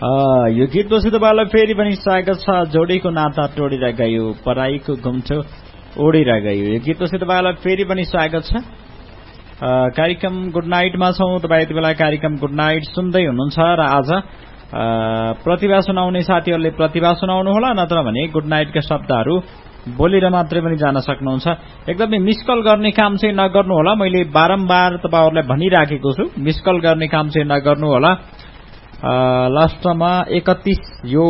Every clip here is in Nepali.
यो गीतपछि तपाईँलाई फेरि पनि स्वागत छ। जोडीको नाता टोडेर गयो, पराईको घुम्छो ओडेर गयो। यो गीतपछि तपाईँलाई फेरि पनि स्वागत छ। कार्यक्रम गुड नाइटमा छौँ। तपाईँ यति बेला कार्यक्रम गुड नाइट सुन्दै हुनुहुन्छ र आज प्रतिभा सुनाउने साथीहरूले प्रतिभा सुनाउनु होला, नत्र भने गुड नाइटका शब्दहरू बोलेर मात्रै पनि जान सक्नुहुन्छ। एकदमै मिस कल गर्ने काम चाहिँ नगर्नु होला। मैले बारम्बार तपाईँहरूलाई भनिराखेको छु, मिस कल गर्ने काम चाहिँ नगर्नु होला। लास्टमा 31 यो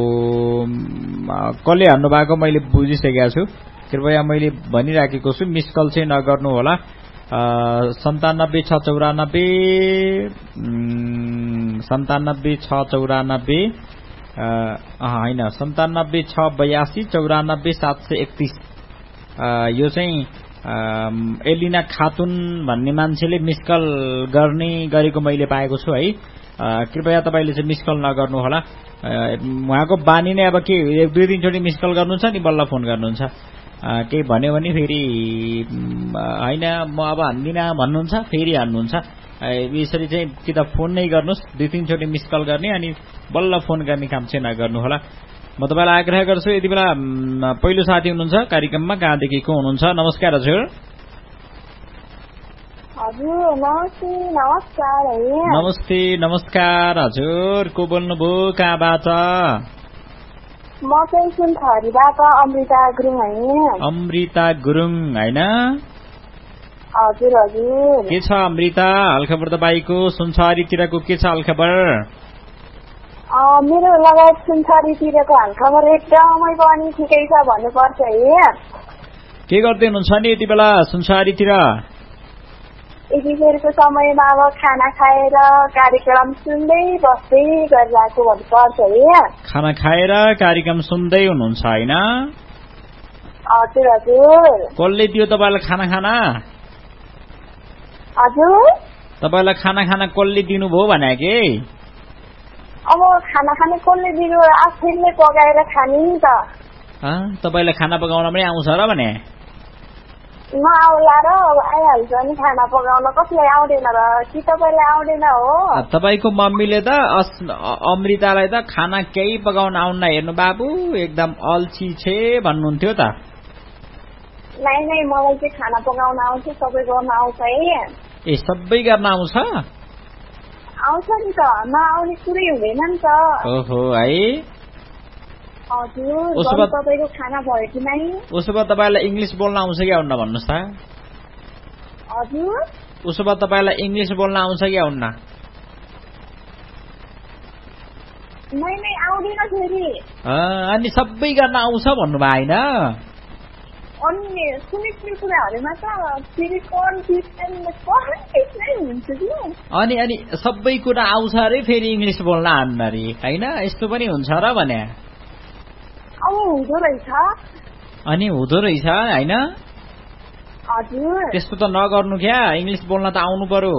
कसले हान्नु भएको मैले बुझिसकेको छु। कृपया मैले भनिराखेको छु, मिस कल चाहिँ नगर्नु होला। 97 होइन 97 682 94 731। यो चाहिँ एलिना खातुन भन्ने मान्छेले मिस कल गर्ने गरेको मैले पाएको छु है। कृपया तपाईले चाहिँ मिस कल नगर्नु होला। उहाँको बानी नै अब के 1-2 चोटि मिस कल गर्नुहुन्छ नि बल्ल फोन गर्नुहुन्छ। केही भन्यो भने फेरि हैन म अब हान्दिन भन्नुहुन्छ, फेरि हान्नुहुन्छ। यसरी चाहिँ कि त फोन नै गर्नुस्, 2-3 चोटि मिस कल गर्ने अनि बल्ल फोन गर्ने काम चाहिँ नगर्नु होला। म तपाईलाई आग्रह गर्छु। यति बेला पहिलो साथी हुनुहुन्छ कार्यक्रममा, कहाँदेखि को हुनुहुन्छ? नमस्कार हजुर। नमस्ते नमस्कार हजुर। को बोल्नुभयो, कहाँबाट? म चाहिँ सुनथरीबाट अमृता गुरुङ हैन। अमृता गुरुङ हैन? हजुर हजुर। के छ अमृता हालखबर तपाईको? सुनथरीतिरको के छ हालखबर? मेरो लगायत सुनथरीतिरको हालखबर एकदमै पनि ठिकै छ भन्नुपर्छ है। के गर्दै हुनुहुन्छ नि यति बेला सुनथरीतिर? यतिखेरको समयमा अब खाना खाएर कार्यक्रम सुन्दै बस्दै गरिरहेको भन्नुपर्छ है। खाना खाएर कार्यक्रम सुन्दै हुनुहुन्छ हैन? हजुर हजुर। कसले दियो तपाईलाई खाना खाना? हजुर तपाईलाई खाना खाना कसले दिनुभयो भने के? अब खाना खाने कसले दिनु, आफैले पकाएर खाने नि त। तपाईलाई खाना पकाउन पनि आउँछ र भने? नआउला र आइहाल्छ नि खाना पकाउन, कसलाई आउँदैन र? कि तपाईँलाई आउँदैन हो? तपाईको मम्मीले त अमृतालाई त खाना केही पकाउन आउन्न हेर्नु बाबु, एकदम अल्छी छे भन्नुहुन्थ्यो त। नै मलाई चाहिँ खाना पकाउन आउँछ, सबै गर्न आउँछ है। ए सबै गर्न आउँछ? आउँछ नि त, नआउने कुरै हुँदैन नि त। ओहो है। हजुर तपाईको खाना भयो कि नै? उसो भए तपाईलाई इङ्ग्लिस बोल्न आउँछ कि आउन्न भन्नुस् त? हजुर उसो भए तपाईलाई इङ्ग्लिस बोल्न आउँछ कि आउन्न? नै आउँदैन फेरि। अनि सबै गर्न आउँछ भन्नुभयो हैन? अनि कुनै कुराहरुमा त फेरि कन्फ्युजन नै हुन्छ कि। अनि सबै कुरा आउँछ रे फेरि इङ्ग्लिस बोल्न आन्न रे हैन? यस्तो पनि हुन्छ र भने? हुँदो रहेछ। अनि हुँदो रहेछ हैन? हजुर। त्यस्तो त नगर्नु क्या, इङ्ग्लिस बोल्न त आउनु पर्यो।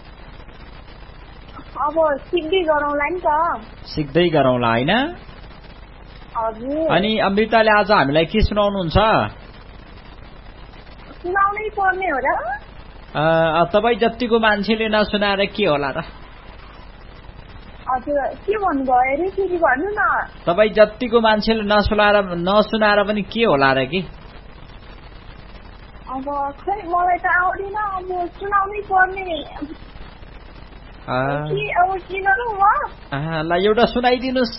अब सिक्दै गरौँला नि त। सिक्दै गरौँला हैन? हजुर। अनि अमृताले आज हामीलाई के सुनाउनुहुन्छ? सुनाउनै पर्ने हो र? तपाईँ जतिको मान्छेले नसुनाएर के होला र? हजुर के भन्नुभयो अरे फेरि भन्नु न। तपाईँ जतिको मान्छेले नसुनाएर पनि के होला र कि? अब खै मलाई त आउँदैन, अब सुनाउनै पर्ने। अब के गरौँ म? ल एउटा सुनाइदिनुस्।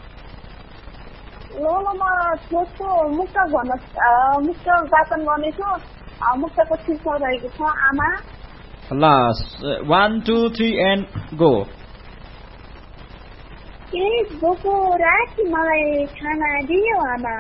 ल म छोटो मुक्तक वाचन गर्नेछु। मुक्तको शीर्षक रहेको छ आमा। ल 1 2 3 एन्ड गो। पेट भोको राखी मलाई खाना दियो आमा,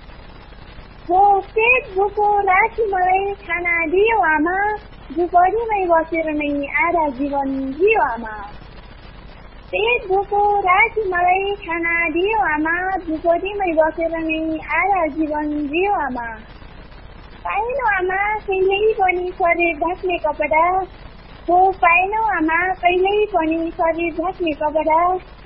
पेट भोको राखी मलाई खाना दियो आमा, झुपडीमै बसेर नै आधा जीवन जियो आमा। पेट भोको राखी मलाई खाना दियो आमा, झुपडीमै बसेर नै आधा जीवन जियो आमा। पाइनौ आमा कहिल्यै पनि शरीर ढाक्ने कपडा, पाइनौ आमा कहिल्यै पनि शरीर ढाक्ने कपडा,